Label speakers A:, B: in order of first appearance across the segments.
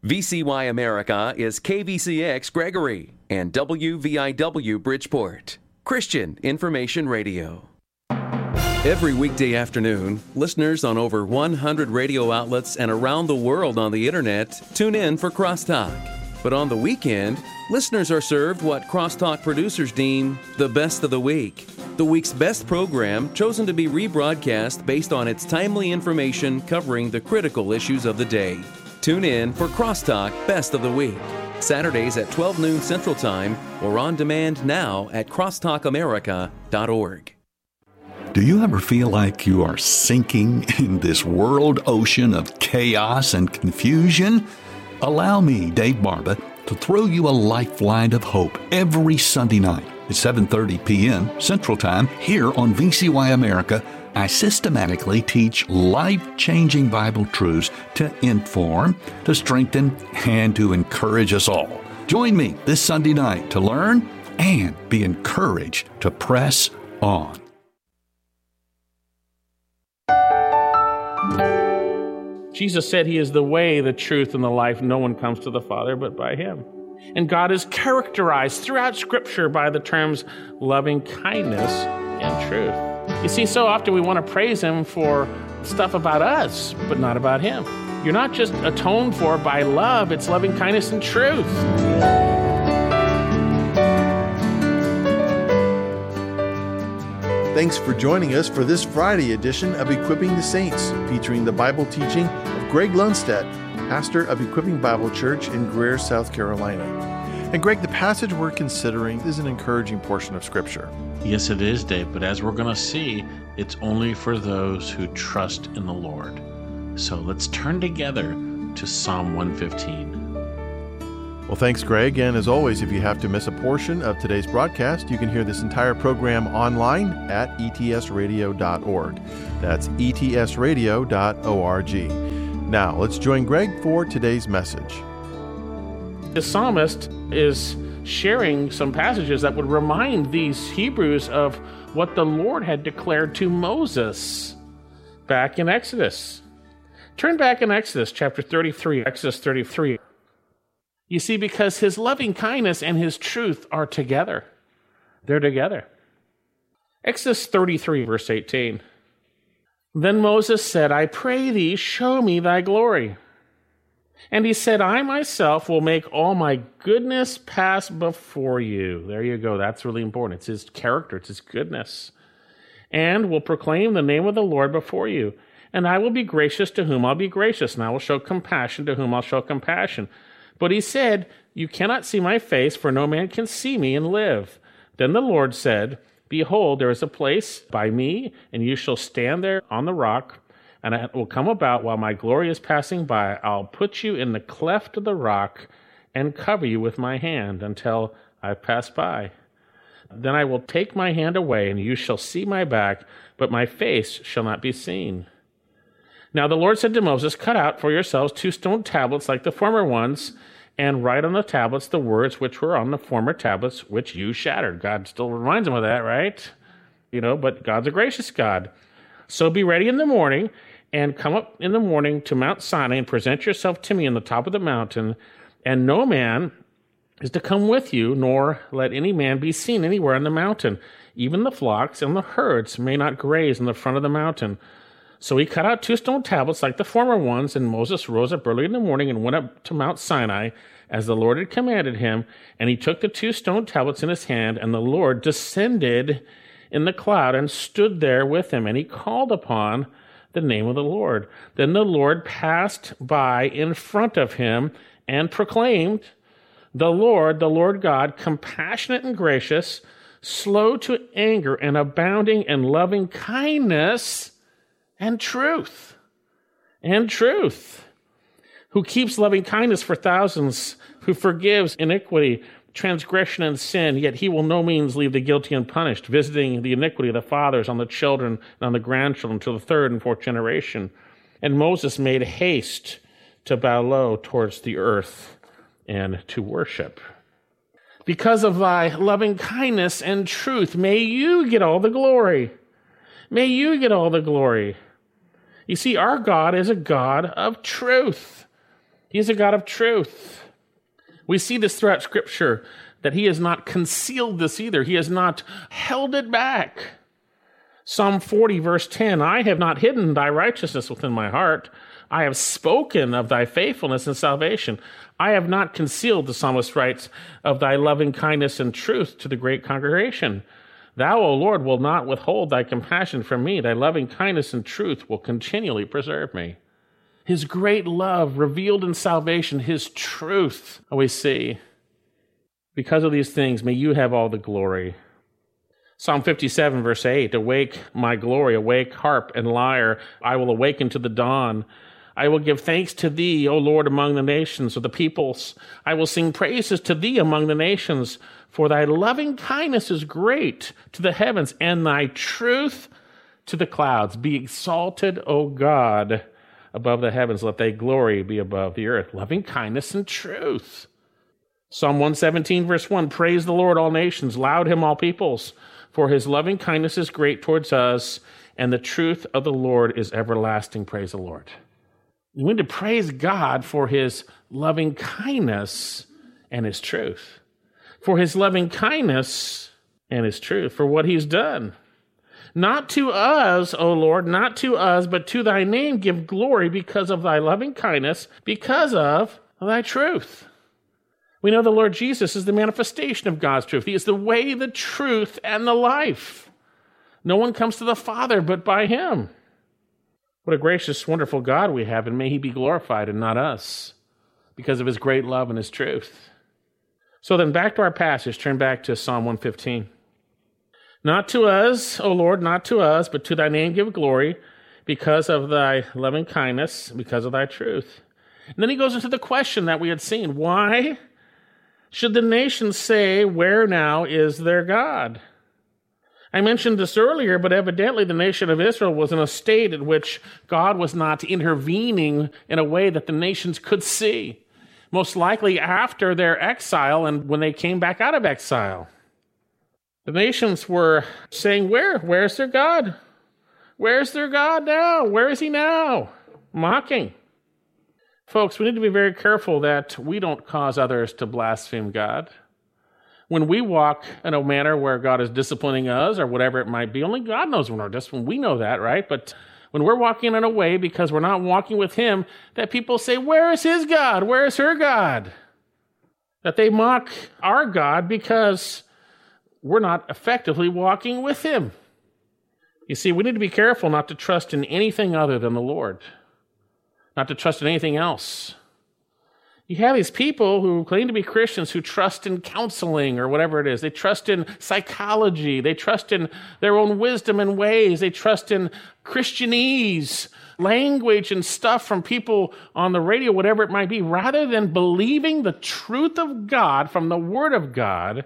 A: VCY America is KVCX Gregory and WVIW Bridgeport, Christian Information Radio. Every weekday afternoon, listeners on over 100 radio outlets and around the world on the internet tune in for Crosstalk. But on the weekend, listeners are served what Crosstalk producers deem the best of the week. The week's best program chosen to be rebroadcast based on its timely information covering the critical issues of the day. Tune in for Crosstalk Best of the Week, Saturdays at 12 noon Central Time or on demand now at crosstalkamerica.org.
B: Do you ever feel like you are sinking in this world ocean of chaos and confusion? Allow me, Dave Barba, to throw you a lifeline of hope every Sunday night at 7:30 p.m. Central Time here on VCY America. I systematically teach life-changing Bible truths to inform, to strengthen, and to encourage us all. Join me this Sunday night to learn and be encouraged to press on.
C: Jesus said he is the way, the truth, and the life. No one comes to the Father but by him. And God is characterized throughout Scripture by the terms loving kindness and truth. You see, so often we want to praise him for stuff about us, but not about him. You're not just atoned for by love, it's loving kindness and truth.
D: Thanks for joining us for this Friday edition of Equipping the Saints, featuring the Bible teaching of Greg Lundstedt, pastor of Equipping Bible Church in Greer, South Carolina. And Greg, the passage we're considering is an encouraging portion of Scripture.
E: Yes, it is, Dave, but as we're going to see, it's only for those who trust in the Lord. So let's turn together to Psalm 115.
D: Well, thanks, Greg. And as always, if you have to miss a portion of today's broadcast, you can hear this entire program online at etsradio.org. That's etsradio.org. Now, let's join Greg for today's message.
C: The psalmist is sharing some passages that would remind these Hebrews of what the Lord had declared to Moses back in Exodus. Turn back in Exodus chapter 33, Exodus 33. You see, because his loving kindness and his truth are together. They're together. Exodus 33, verse 18. Then Moses said, I pray thee, show me thy glory. And he said, I myself will make all my goodness pass before you. There you go. That's really important. It's his character. It's his goodness. And will proclaim the name of the Lord before you. And I will be gracious to whom I'll be gracious, and I will show compassion to whom I'll show compassion. But he said, you cannot see my face, for no man can see me and live. Then the Lord said, behold, there is a place by me, and you shall stand there on the rock. And it will come about while my glory is passing by, I'll put you in the cleft of the rock and cover you with my hand until I pass by. Then I will take my hand away, and you shall see my back, but my face shall not be seen. Now the Lord said to Moses, cut out for yourselves 2 stone tablets like the former ones, and write on the tablets the words which were on the former tablets, which you shattered. God still reminds him of that, right? But God's a gracious God. So be ready in the morning, and come up in the morning to Mount Sinai, and present yourself to me on the top of the mountain, and no man is to come with you, nor let any man be seen anywhere on the mountain. Even the flocks and the herds may not graze in the front of the mountain. So he cut out 2 stone tablets like the former ones, and Moses rose up early in the morning and went up to Mount Sinai, as the Lord had commanded him, and he took the 2 stone tablets in his hand, and the Lord descended in the cloud and stood there with him, and he called upon the name of the Lord. Then the Lord passed by in front of him and proclaimed, the Lord God, compassionate and gracious, slow to anger and abounding in loving kindness and truth, who keeps loving kindness for thousands, who forgives iniquity, transgression, and sin, yet he will no means leave the guilty unpunished, visiting the iniquity of the fathers on the children and on the grandchildren to the 3rd and 4th generation. And Moses made haste to bow low towards the earth and to worship. Because of thy loving kindness and truth, may you get all the glory. May you get all the glory. You see, our God is a God of truth. He's a God of truth. We see this throughout Scripture, that he has not concealed this either. He has not held it back. Psalm 40, verse 10, I have not hidden thy righteousness within my heart. I have spoken of thy faithfulness and salvation. I have not concealed, the psalmist writes, of thy loving kindness and truth to the great congregation. Thou, O Lord, will not withhold thy compassion from me. Thy loving kindness and truth will continually preserve me. His great love revealed in salvation, his truth, we see. Because of these things, may you have all the glory. Psalm 57, verse 8, awake, my glory, awake, harp and lyre. I will awaken to the dawn. I will give thanks to thee, O Lord, among the nations or the peoples. I will sing praises to thee among the nations, for thy loving kindness is great to the heavens, and thy truth to the clouds. Be exalted, O God, above the heavens. Let thy glory be above the earth. Loving kindness and truth. Psalm 117, verse 1, praise the Lord, all nations, laud him, all peoples, for his loving kindness is great towards us, and the truth of the Lord is everlasting. Praise the Lord. We need to praise God for his loving kindness and his truth. For his loving kindness and his truth, for what he's done. Not to us, O Lord, not to us, but to thy name give glory because of thy loving kindness, because of thy truth. We know the Lord Jesus is the manifestation of God's truth. He is the way, the truth, and the life. No one comes to the Father but by him. What a gracious, wonderful God we have, and may he be glorified and not us, because of his great love and his truth. So then back to our passage, turn back to Psalm 115. Not to us, O Lord, not to us, but to thy name give glory, because of thy loving kindness, because of thy truth. And then he goes into the question that we had seen. Why should the nations say, where now is their God? I mentioned this earlier, but evidently the nation of Israel was in a state in which God was not intervening in a way that the nations could see. Most likely after their exile and when they came back out of exile. The nations were saying, where's their God? Where's their God now? Where is he now? Mocking. Folks, we need to be very careful that we don't cause others to blaspheme God. When we walk in a manner where God is disciplining us or whatever it might be, only God knows when we're disciplined. We know that, right? But when we're walking in a way because we're not walking with him, that people say, where is his God? Where is her God? That they mock our God because we're not effectively walking with him. You see, we need to be careful not to trust in anything other than the Lord, not to trust in anything else. You have these people who claim to be Christians who trust in counseling or whatever it is. They trust in psychology. They trust in their own wisdom and ways. They trust in Christianese, language and stuff from people on the radio, whatever it might be, rather than believing the truth of God from the Word of God.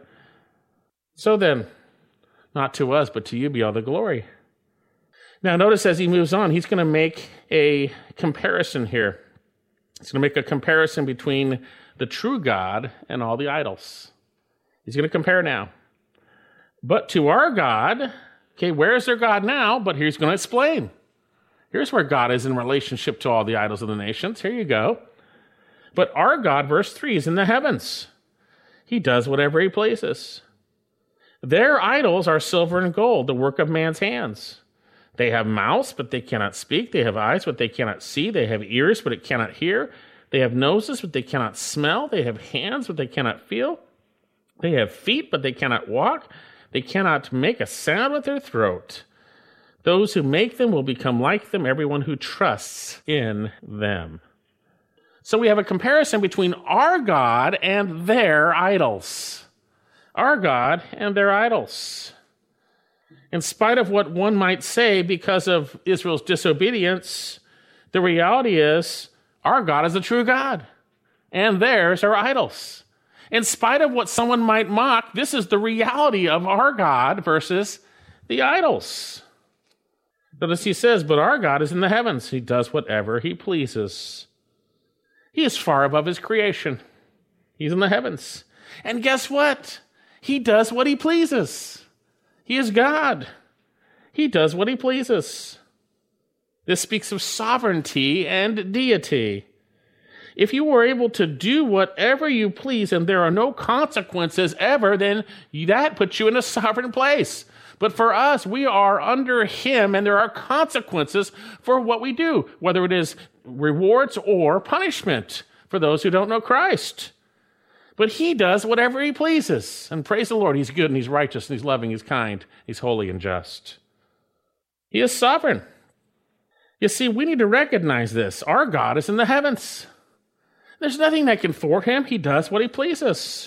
C: So then, not to us, but to you be all the glory. Now notice as he moves on, he's going to make a comparison here. He's going to make a comparison between the true God and all the idols. He's going to compare now. But to our God, okay, where is their God now? But he's going to explain. Here's where God is in relationship to all the idols of the nations. Here you go. But our God, verse 3, is in the heavens. He does whatever he pleases. Their idols are silver and gold, the work of man's hands. They have mouths, but they cannot speak. They have eyes, but they cannot see. They have ears, but it cannot hear. They have noses, but they cannot smell. They have hands, but they cannot feel. They have feet, but they cannot walk. They cannot make a sound with their throat. Those who make them will become like them, everyone who trusts in them. So we have a comparison between our God and their idols. Our God and their idols. In spite of what one might say because of Israel's disobedience, the reality is our God is the true God, and theirs are idols. In spite of what someone might mock, this is the reality of our God versus the idols. Notice he says, but our God is in the heavens. He does whatever he pleases. He is far above his creation. He's in the heavens. And guess what? He does what he pleases. He is God. He does what he pleases. This speaks of sovereignty and deity. If you were able to do whatever you please and there are no consequences ever, then that puts you in a sovereign place. But for us, we are under him, and there are consequences for what we do, whether it is rewards or punishment for those who don't know Christ. But he does whatever he pleases. And praise the Lord, he's good and he's righteous and he's loving, he's kind, he's holy and just. He is sovereign. You see, we need to recognize this. Our God is in the heavens. There's nothing that can thwart him. He does what he pleases.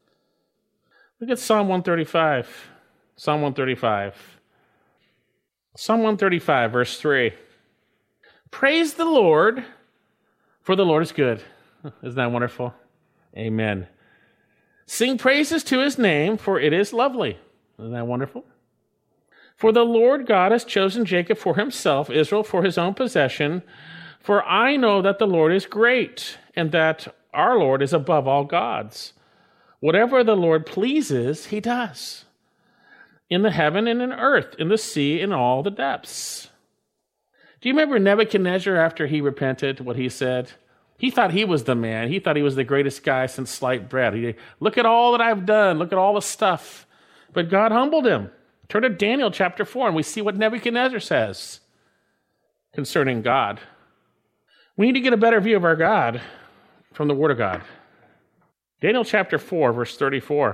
C: Look at Psalm 135. Psalm 135. Psalm 135, verse 3. Praise the Lord, for the Lord is good. Isn't that wonderful? Amen. Sing praises to his name, for it is lovely. Isn't that wonderful? For the Lord God has chosen Jacob for himself, Israel for his own possession. For I know that the Lord is great, and that our Lord is above all gods. Whatever the Lord pleases, he does. In the heaven and in earth, in the sea, in all the depths. Do you remember Nebuchadnezzar after he repented, what he said? He thought he was the man. He thought he was the greatest guy since sliced bread. Look at all that I've done. Look at all the stuff. But God humbled him. Turn to Daniel chapter 4, and we see what Nebuchadnezzar says concerning God. We need to get a better view of our God from the Word of God. Daniel chapter 4, verse 34.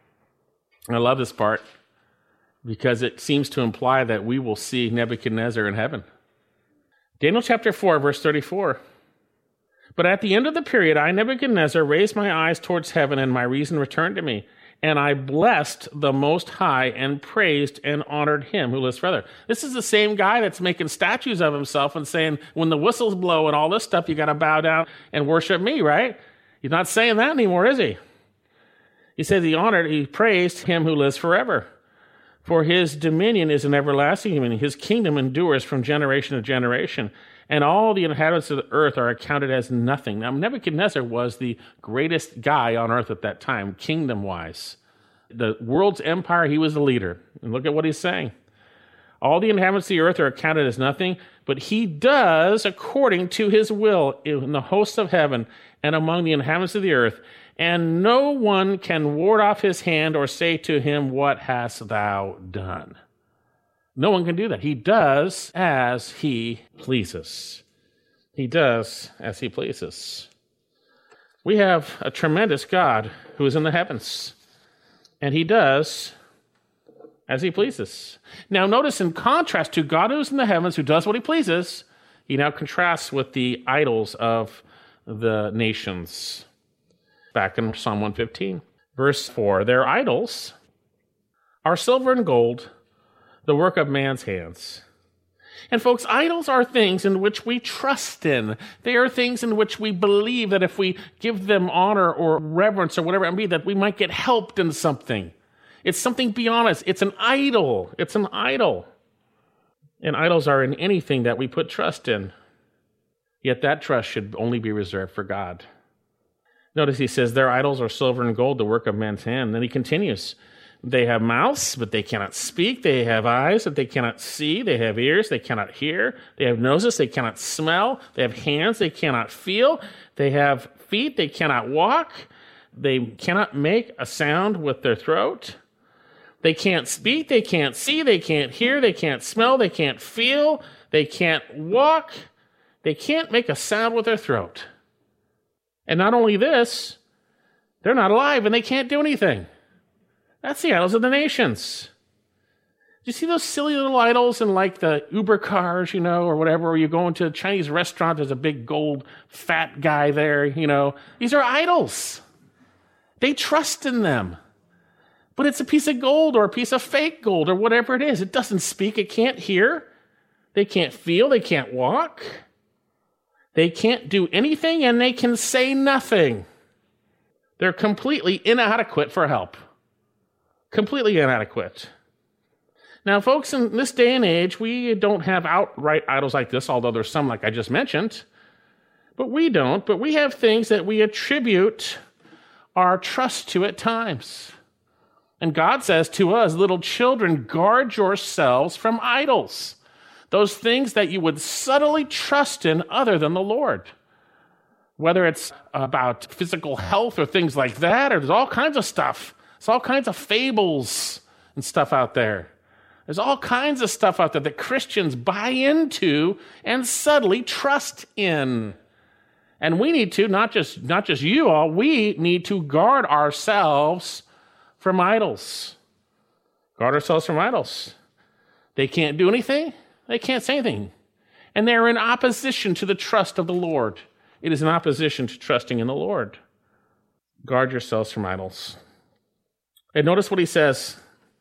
C: I love this part because it seems to imply that we will see Nebuchadnezzar in heaven. Daniel chapter 4, verse 34. But at the end of the period, I, Nebuchadnezzar, raised my eyes towards heaven, and my reason returned to me. And I blessed the Most High and praised and honored him who lives forever. This is the same guy that's making statues of himself and saying, when the whistles blow and all this stuff, you got to bow down and worship me, right? He's not saying that anymore, is he? He says he praised him who lives forever. For his dominion is an everlasting dominion. His kingdom endures from generation to generation. And all the inhabitants of the earth are accounted as nothing. Now, Nebuchadnezzar was the greatest guy on earth at that time, kingdom-wise. The world's empire, he was the leader. And look at what he's saying. All the inhabitants of the earth are accounted as nothing, but he does according to his will in the hosts of heaven and among the inhabitants of the earth. And no one can ward off his hand or say to him, what hast thou done? No one can do that. He does as he pleases. He does as he pleases. We have a tremendous God who is in the heavens, and he does as he pleases. Now notice, in contrast to God who is in the heavens, who does what he pleases, he now contrasts with the idols of the nations. Back in Psalm 115, verse 4, their idols are silver and gold, the work of man's hands. And folks, idols are things in which we trust in. They are things in which we believe that if we give them honor or reverence or whatever it may be, that we might get helped in something. It's something beyond us. It's an idol. It's an idol. And idols are in anything that we put trust in. Yet that trust should only be reserved for God. Notice he says, their idols are silver and gold, the work of man's hand. And then he continues, they have mouths, but they cannot speak. They have eyes, but they cannot see. They have ears, they cannot hear. They have noses, they cannot smell. They have hands, they cannot feel. They have feet, they cannot walk. They cannot make a sound with their throat. They can't speak, they can't see, they can't hear, they can't smell, they can't feel. They can't walk. They can't make a sound with their throat. And not only this, they're not alive and they can't do anything. That's the idols of the nations. Do you see those silly little idols in like the Uber cars, or whatever, or you go into a Chinese restaurant, there's a big gold fat guy there, These are idols. They trust in them. But it's a piece of gold or a piece of fake gold or whatever it is. It doesn't speak, it can't hear, they can't feel, they can't walk. They can't do anything, and they can say nothing. They're completely inadequate for help. Completely inadequate. Now, folks, in this day and age, we don't have outright idols like this, although there's some like I just mentioned. But we don't. But we have things that we attribute our trust to at times. And God says to us, little children, guard yourselves from idols. Those things that you would subtly trust in other than the Lord. Whether it's about physical health or things like that, or there's all kinds of stuff. There's all kinds of fables and stuff out there. There's all kinds of stuff out there that Christians buy into and subtly trust in. And we need to, not just you all, we need to guard ourselves from idols. Guard ourselves from idols. They can't do anything. They can't say anything. And they're in opposition to the trust of the Lord. It is in opposition to trusting in the Lord. Guard yourselves from idols. And notice what he says.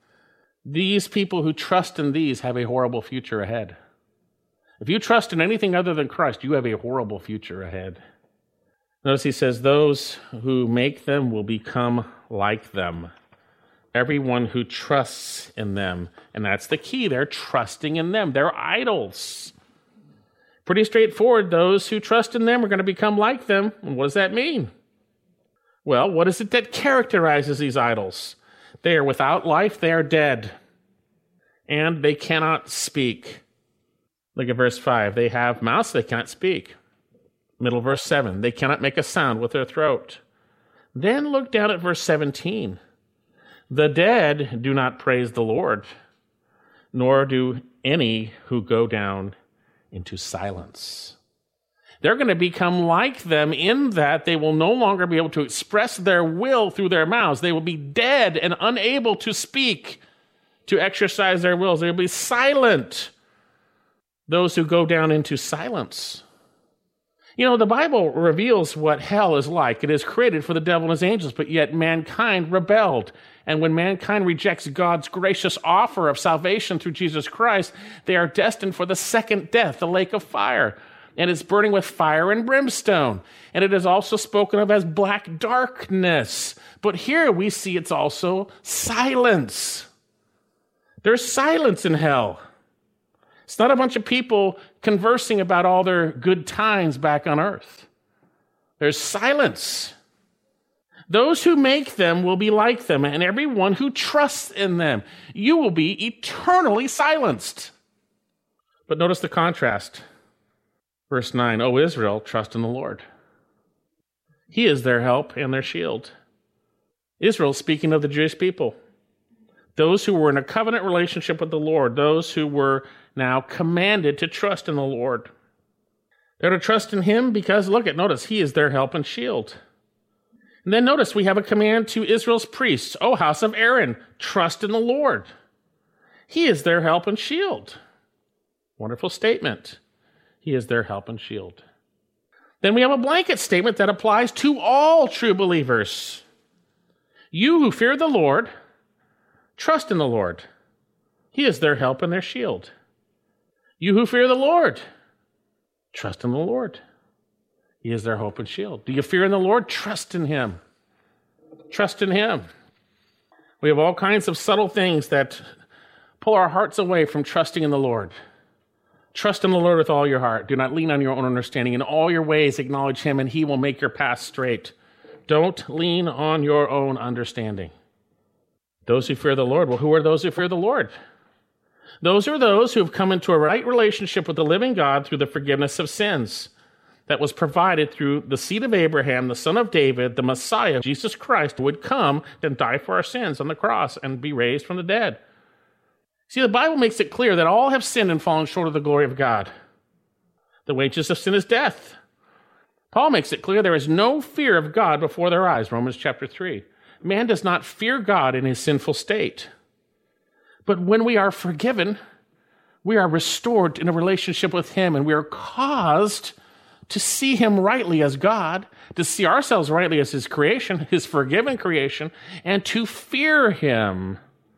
C: These people who trust in these have a horrible future ahead. If you trust in anything other than Christ, you have a horrible future ahead. Notice he says, those who make them will become like them. Everyone who trusts in them. And that's the key. They're trusting in them. They're idols. Pretty straightforward. Those who trust in them are going to become like them. And what does that mean? Well, what is it that characterizes these idols? They are without life. They are dead. And they cannot speak. Look at verse 5. They have mouths. They cannot speak. Middle verse 7. They cannot make a sound with their throat. Then look down at verse 17. The dead do not praise the Lord, nor do any who go down into silence. They're going to become like them in that they will no longer be able to express their will through their mouths. They will be dead and unable to speak, to exercise their wills. They will be silent. Those who go down into silence. You know, the Bible reveals what hell is like. It is created for the devil and his angels, but yet mankind rebelled. And when mankind rejects God's gracious offer of salvation through Jesus Christ, they are destined for the second death, the lake of fire. And it's burning with fire and brimstone. And it is also spoken of as black darkness. But here we see it's also silence. There's silence in hell. It's not a bunch of people conversing about all their good times back on earth. There's silence. Those who make them will be like them, and everyone who trusts in them. You will be eternally silenced. But notice the contrast. Verse 9, O Israel, trust in the Lord. He is their help and their shield. Israel, speaking of the Jewish people. Those who were in a covenant relationship with the Lord, those who were now commanded to trust in the Lord. They're to trust in him because, notice, he is their help and shield. And then notice we have a command to Israel's priests, O house of Aaron, trust in the Lord. He is their help and shield. Wonderful statement. He is their help and shield. Then we have a blanket statement that applies to all true believers. You who fear the Lord, trust in the Lord. He is their help and their shield. You who fear the Lord, trust in the Lord. He is their hope and shield. Do you fear in the Lord? Trust in him. Trust in him. We have all kinds of subtle things that pull our hearts away from trusting in the Lord. Trust in the Lord with all your heart. Do not lean on your own understanding. In all your ways acknowledge him, and he will make your path straight. Don't lean on your own understanding. Those who fear the Lord. Well, who are those who fear the Lord? Those are those who have come into a right relationship with the living God through the forgiveness of sins that was provided through the seed of Abraham, the son of David, the Messiah, Jesus Christ, who would come and die for our sins on the cross and be raised from the dead. See, the Bible makes it clear that all have sinned and fallen short of the glory of God. The wages of sin is death. Paul makes it clear there is no fear of God before their eyes, Romans chapter 3. Man does not fear God in his sinful state. But when we are forgiven, we are restored in a relationship with him, and we are caused to see him rightly as God, to see ourselves rightly as his creation, his forgiven creation, and to fear him.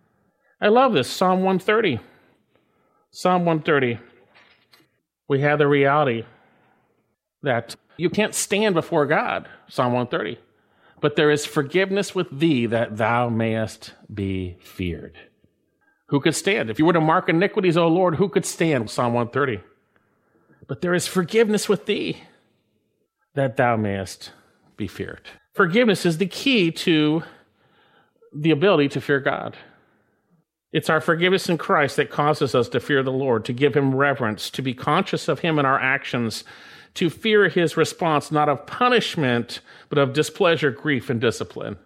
C: I love this, Psalm 130. Psalm 130. We have the reality that you can't stand before God, Psalm 130. But there is forgiveness with thee that thou mayest be feared. Who could stand? If you were to mark iniquities, O Lord, who could stand? Psalm 130. But there is forgiveness with thee that thou mayest be feared. Forgiveness is the key to the ability to fear God. It's our forgiveness in Christ that causes us to fear the Lord, to give him reverence, to be conscious of him in our actions, to fear his response, not of punishment, but of displeasure, grief, and discipline.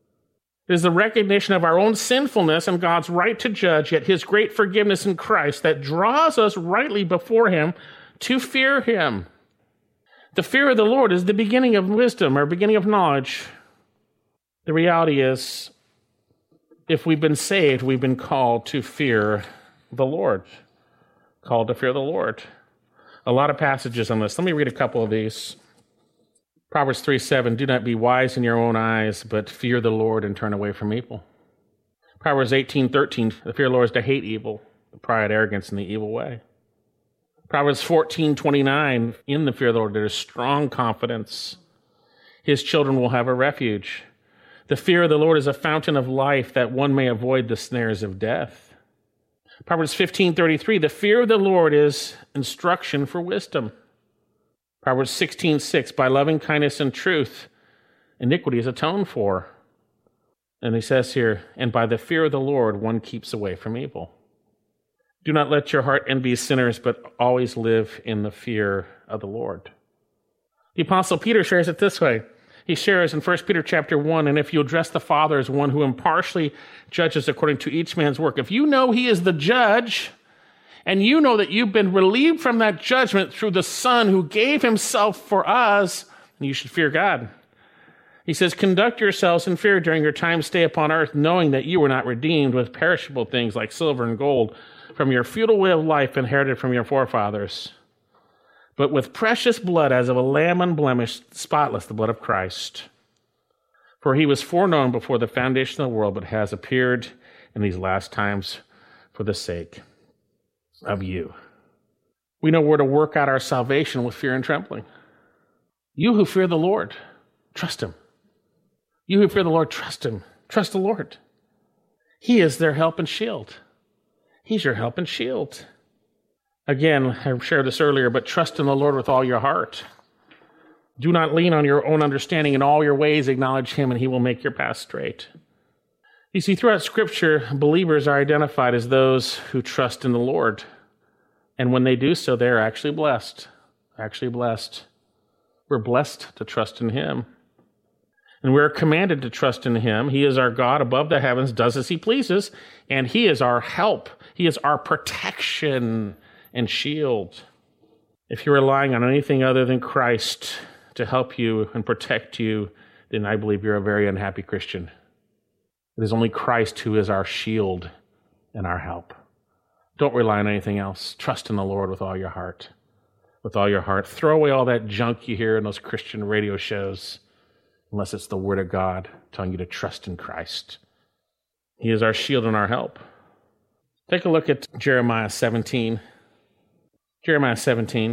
C: It is the recognition of our own sinfulness and God's right to judge, yet his great forgiveness in Christ that draws us rightly before him to fear him. The fear of the Lord is the beginning of wisdom or beginning of knowledge. The reality is, if we've been saved, we've been called to fear the Lord. Called to fear the Lord. A lot of passages on this. Let me read a couple of these. Proverbs 3:7, do not be wise in your own eyes, but fear the Lord and turn away from evil. Proverbs 18:13, the fear of the Lord is to hate evil, the pride, arrogance, and the evil way. Proverbs 14:29, in the fear of the Lord there is strong confidence. His children will have a refuge. The fear of the Lord is a fountain of life, that one may avoid the snares of death. Proverbs 15:33, the fear of the Lord is instruction for wisdom. Proverbs 16:6, by loving kindness and truth, iniquity is atoned for. And he says here, and by the fear of the Lord, one keeps away from evil. Do not let your heart envy sinners, but always live in the fear of the Lord. The Apostle Peter shares it this way. He shares in 1 Peter chapter 1, and if you address the Father as one who impartially judges according to each man's work, if you know he is the judge, and you know that you've been relieved from that judgment through the Son who gave himself for us, then you should fear God. He says, conduct yourselves in fear during your time stay upon earth, knowing that you were not redeemed with perishable things like silver and gold from your futile way of life inherited from your forefathers, but with precious blood as of a lamb unblemished, spotless, the blood of Christ. For he was foreknown before the foundation of the world, but has appeared in these last times for the sake of you. We know we're to work out our salvation with fear and trembling. You who fear the Lord, trust him. You who fear the Lord, trust him. Trust the Lord. He is their help and shield. He's your help and shield. Again, I shared this earlier, but trust in the Lord with all your heart. Do not lean on your own understanding. In all your ways acknowledge him, and he will make your path straight. You see, throughout Scripture, believers are identified as those who trust in the Lord. And when they do so, they're actually blessed. Actually blessed. We're blessed to trust in him. And we're commanded to trust in him. He is our God above the heavens, does as he pleases, and he is our help. He is our protection and shield. If you're relying on anything other than Christ to help you and protect you, then I believe you're a very unhappy Christian. It is only Christ who is our shield and our help. Don't rely on anything else. Trust in the Lord with all your heart. With all your heart. Throw away all that junk you hear in those Christian radio shows, unless it's the Word of God telling you to trust in Christ. He is our shield and our help. Take a look at Jeremiah 17. Jeremiah 17,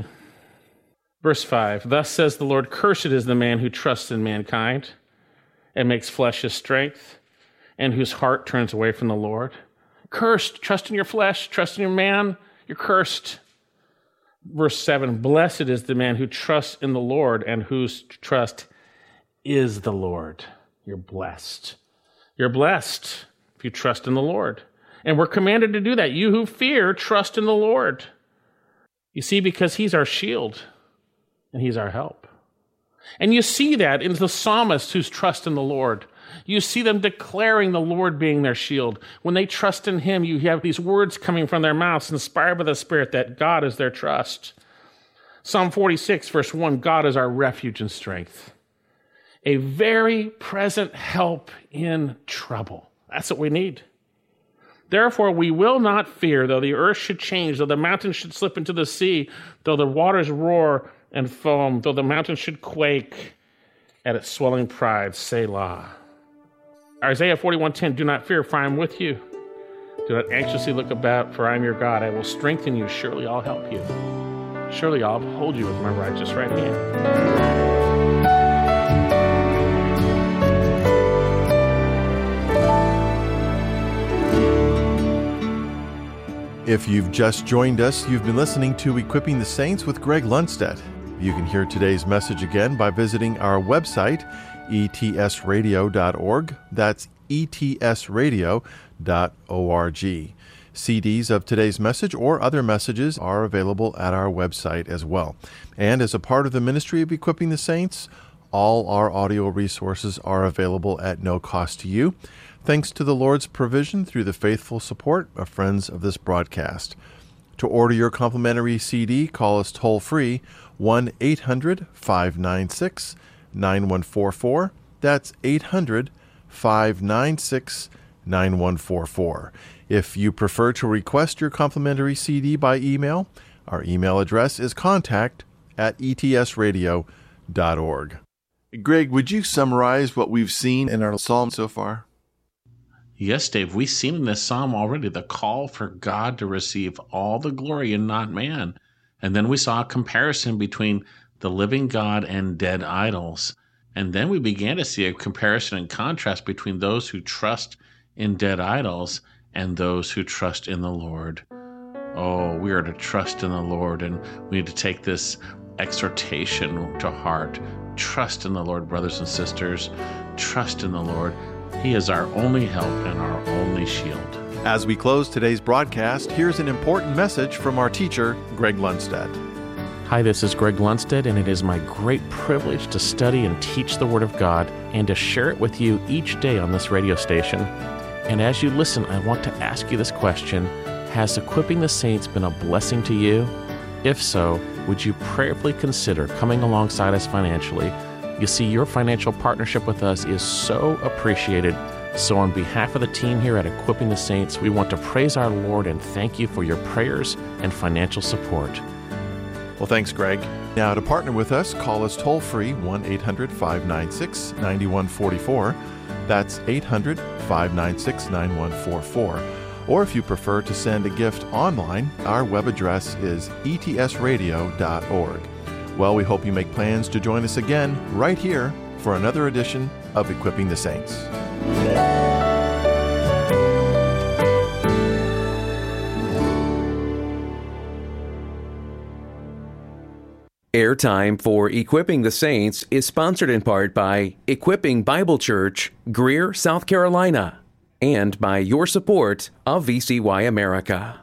C: verse 5. Thus says the Lord, cursed is the man who trusts in mankind and makes flesh his strength, and whose heart turns away from the Lord. Cursed, trust in your flesh, trust in your man, you're cursed. Verse 7, blessed is the man who trusts in the Lord and whose trust is the Lord. You're blessed. You're blessed if you trust in the Lord. And we're commanded to do that. You who fear, trust in the Lord. You see, because he's our shield and he's our help. And you see that in the psalmists who trust in the Lord. You see them declaring the Lord being their shield. When they trust in him, you have these words coming from their mouths, inspired by the Spirit, that God is their trust. Psalm 46, verse 1, God is our refuge and strength, a very present help in trouble. That's what we need. Therefore, we will not fear, though the earth should change, though the mountains should slip into the sea, though the waters roar and foam, though the mountains should quake at its swelling pride. Selah. Isaiah 41:10, do not fear, for I am with you. Do not anxiously look about, for I am your God. I will strengthen you. Surely I'll help you. Surely I'll uphold you with my righteous right hand.
D: If you've just joined us, you've been listening to Equipping the Saints with Greg Lundstedt. You can hear today's message again by visiting our website, etsradio.org. That's etsradio.org. CDs of today's message or other messages are available at our website as well. And as a part of the ministry of Equipping the Saints, all our audio resources are available at no cost to you, thanks to the Lord's provision through the faithful support of friends of this broadcast. To order your complimentary CD, call us toll-free 1-800-596-9144. That's 800-596-9144. If you prefer to request your complimentary CD by email, our email address is contact@etsradio.org. Greg, would you summarize what we've seen in our psalm so far?
E: Yes, Dave, we've seen in this psalm already the call for God to receive all the glory and not man. And then we saw a comparison between the living God and dead idols. And then we began to see a comparison and contrast between those who trust in dead idols and those who trust in the Lord. Oh, we are to trust in the Lord, and we need to take this exhortation to heart. Trust in the Lord, brothers and sisters. Trust in the Lord. He is our only help and our only shield.
D: As we close today's broadcast, here's an important message from our teacher, Greg Lundstedt.
C: Hi, this is Greg Lundstedt, and it is my great privilege to study and teach the Word of God and to share it with you each day on this radio station. And as you listen, I want to ask you this question: has Equipping the Saints been a blessing to you? If so, would you prayerfully consider coming alongside us financially? You see, your financial partnership with us is so appreciated. So on behalf of the team here at Equipping the Saints, we want to praise our Lord and thank you for your prayers and financial support.
D: Well, thanks, Greg. Now, to partner with us, call us toll-free 1-800-596-9144. That's 800-596-9144. Or if you prefer to send a gift online, our web address is etsradio.org. Well, we hope you make plans to join us again right here for another edition of Equipping the Saints.
A: Airtime for Equipping the Saints is sponsored in part by Equipping Bible Church, Greer, South Carolina, and by your support of VCY America.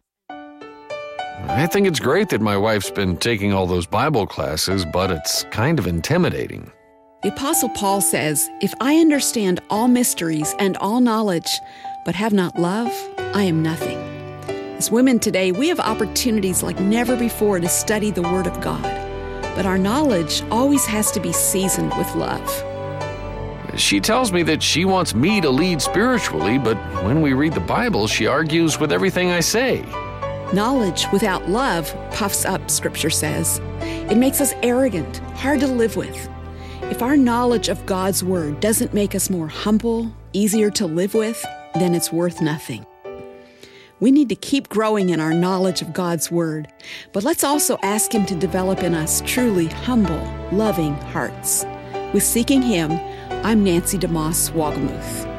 F: I think it's great that my wife's been taking all those Bible classes, but it's kind of intimidating.
G: The Apostle Paul says, "If I understand all mysteries and all knowledge, but have not love, I am nothing." As women today, we have opportunities like never before to study the Word of God. But our knowledge always has to be seasoned with love.
F: She tells me that she wants me to lead spiritually, but when we read the Bible, she argues with everything I say.
G: Knowledge without love puffs up, Scripture says. It makes us arrogant, hard to live with. If our knowledge of God's Word doesn't make us more humble, easier to live with, then it's worth nothing. We need to keep growing in our knowledge of God's Word, but let's also ask Him to develop in us truly humble, loving hearts. With Seeking Him, I'm Nancy DeMoss Wogelmuth.